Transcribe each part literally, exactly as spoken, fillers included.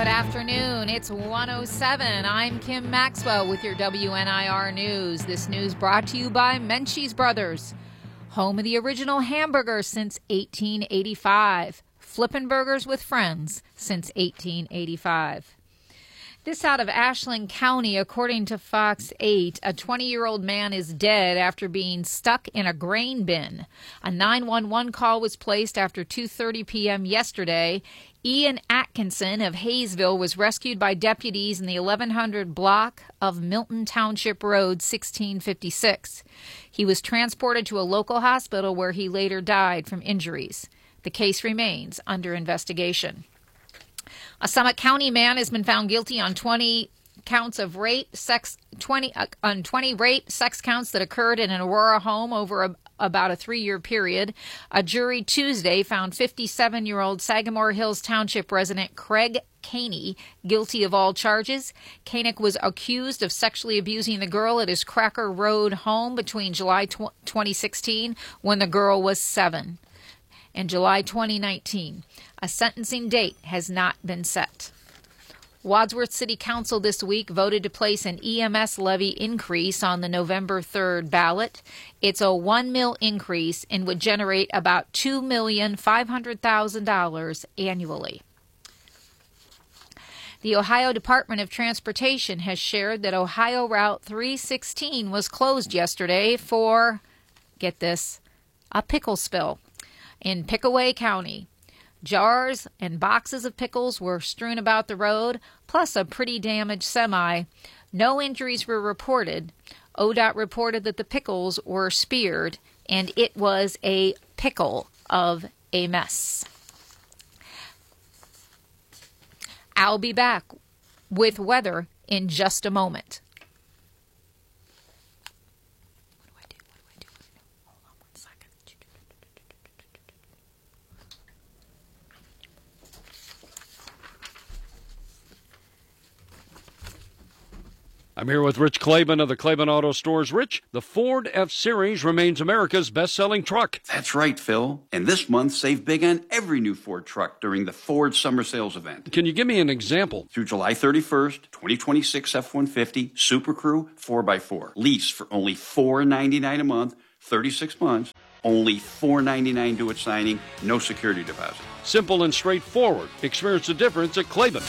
afternoon. It's one oh seven. I'm Kim Maxwell with your W N I R News. This news brought to you by Menchie's Brothers, home of the original hamburger since eighteen eighty-five. Flippin' burgers with friends since eighteen eighty-five. This out of Ashland County, according to Fox eight, a twenty-year-old man is dead after being stuck in a grain bin. A nine one one call was placed after two thirty p.m. yesterday. Ian Atkinson of Hayesville was rescued by deputies in the eleven hundred block of Milton Township Road, sixteen fifty-six. He was transported to a local hospital where he later died from injuries. The case remains under investigation. A Summit County man has been found guilty on twenty counts of rape, sex, twenty uh, on twenty rape, sex counts that occurred in an Aurora home over a, about a three-year period. A jury Tuesday found fifty-seven-year-old Sagamore Hills Township resident Craig Caney guilty of all charges. Koenig was accused of sexually abusing the girl at his Cracker Road home between July twenty sixteen, when the girl was seven, and July twenty nineteen. A sentencing date has not been set. Wadsworth City Council this week voted to place an E M S levy increase on the November third ballot. It's a one mil increase and would generate about two million five hundred thousand dollars annually. The Ohio Department of Transportation has shared that Ohio Route three sixteen was closed yesterday for, get this, a pickle spill in Pickaway County. Jars and boxes of pickles were strewn about the road, plus a pretty damaged semi. No injuries were reported. O D O T reported that the pickles were speared, and it was a pickle of a mess. I'll be back with weather in just a moment. I'm here with Rich Claiborne of the Claiborne Auto Stores. Rich, the Ford F-Series remains America's best-selling truck. That's right, Phil. And this month, save big on every new Ford truck during the Ford Summer Sales event. Can you give me an example? Through July thirty-first, twenty twenty-six F one fifty Super Crew four by four. Lease for only four ninety-nine a month, thirty-six months. Only four ninety-nine due at signing, no security deposit. Simple and straightforward. Experience the difference at Claiborne.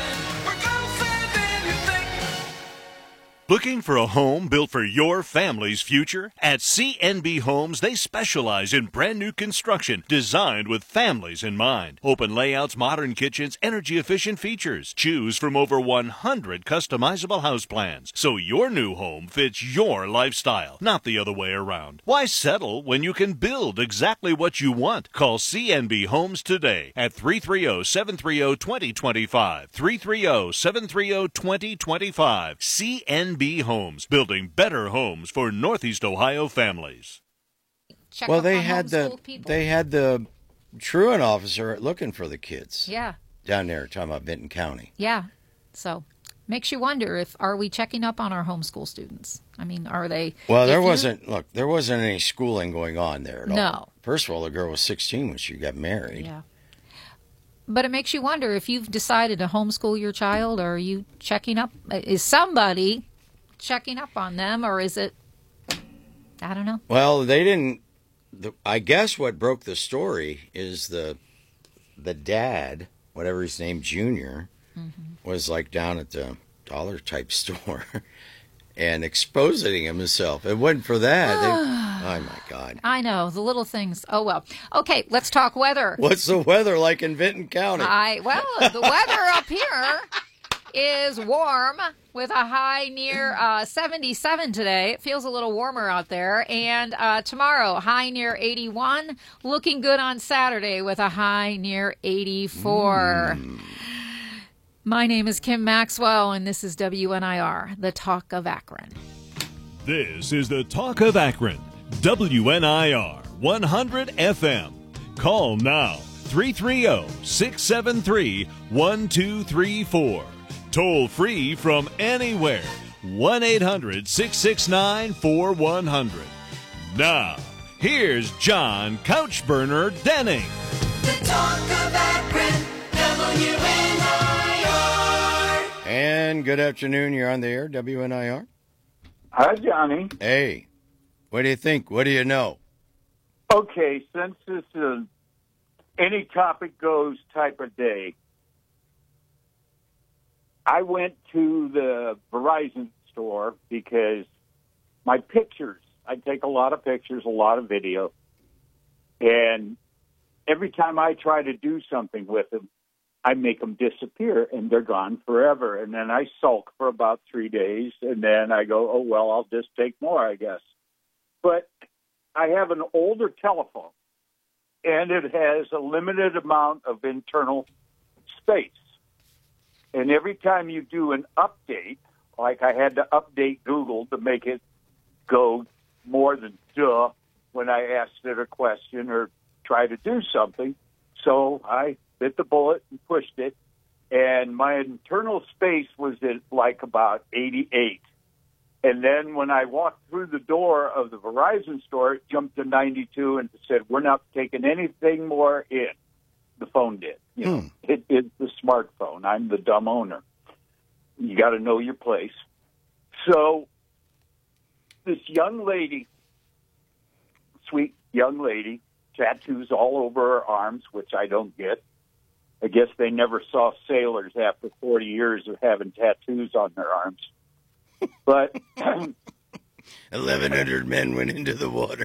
Looking for a home built for your family's future? At C N B Homes, they specialize in brand new construction designed with families in mind. Open layouts, modern kitchens, energy-efficient features. Choose from over one hundred customizable house plans, so your new home fits your lifestyle, not the other way around. Why settle when you can build exactly what you want? Call C N B Homes today at three three zero, seven three zero, two zero two five. three three zero, seven three zero, two zero two five. C N B Homes, building better homes for Northeast Ohio families. Check well, up they on had the homeschooled people. they had the truant officer looking for the kids. Yeah. Down there, talking about Benton County. Yeah. So makes you wonder if are we checking up on our homeschool students? I mean, are they? Well, there if you- wasn't. Look, there wasn't any schooling going on there at all. No. First of all, the girl was sixteen when she got married. Yeah. But it makes you wonder if you've decided to homeschool your child, or are you checking up? Is somebody checking up on them, or is it, I don't know. Well, they didn't. The, I guess what broke the story is the the dad, whatever his name, Junior, mm-hmm. was like down at the dollar type store and exposing himself. It wasn't for that. They, oh my God! I know the little things. Oh well. Okay, let's talk weather. What's the weather like in Benton County? I well, the weather up here is warm with a high near uh, seventy-seven today. It feels a little warmer out there. And uh, tomorrow, high near eighty-one. Looking good on Saturday with a high near eighty-four. Mm. My name is Kim Maxwell, and this is W N I R, the Talk of Akron. This is the Talk of Akron, W N I R one hundred F M. Call now, three three zero, six seven three, one two three four. Toll free from anywhere, one eight hundred, six six nine, four one zero zero. Now, here's John Couchburner Denning. The Talk of Akron, W N I R. good afternoon. You're on the air, W N I R. Hi, Johnny. Hey, what do you think? What do you know? Okay, since this is a any topic goes type of day, I went to the Verizon store because my pictures, I take a lot of pictures, a lot of video, and every time I try to do something with them, I make them disappear, and they're gone forever. And then I sulk for about three days, and then I go, oh, well, I'll just take more, I guess. But I have an older telephone, and it has a limited amount of internal space. And every time you do an update, like I had to update Google to make it go more than duh when I asked it a question or try to do something. So I bit the bullet and pushed it, and my internal space was at like about eighty-eight. And then when I walked through the door of the Verizon store, it jumped to ninety-two and said, we're not taking anything more in. The phone did. You know, Hmm. it is the smartphone. I'm the dumb owner. You got to know your place. So this young lady, sweet young lady, tattoos all over her arms, which I don't get. I guess they never saw sailors after forty years of having tattoos on their arms. But eleven hundred men went into the water.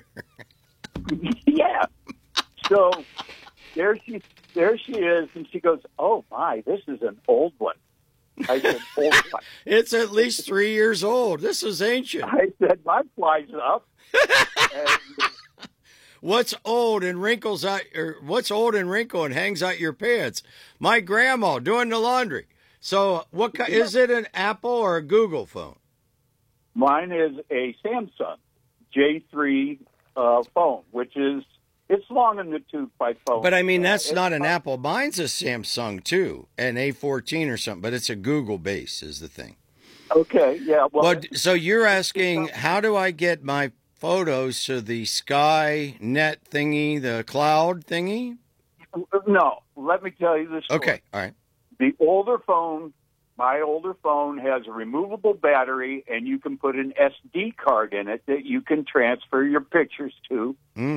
yeah. So there she there she is, and she goes, "Oh my, this is an old one." I said, "Old one." It's at least three years old. This is ancient. I said, "My fly's up." And What's old and wrinkles out, or what's old and wrinkled and hangs out your pants? My grandma doing the laundry. So, what ki- is it? An Apple or a Google phone? mine is a Samsung J three uh, phone, which is it's long in the tooth by phone. But I mean, Uh, that's it's not an fine. Apple. Mine's a Samsung too, an A fourteen or something. But it's a Google base, is the thing. Okay, yeah. Well, Well, so you're asking, how do I get my photos to the Sky Net thingy, the cloud thingy? no. Let me tell you this. Okay, all right. The older phone, my older phone has a removable battery, and you can put an S D card in it that you can transfer your pictures to.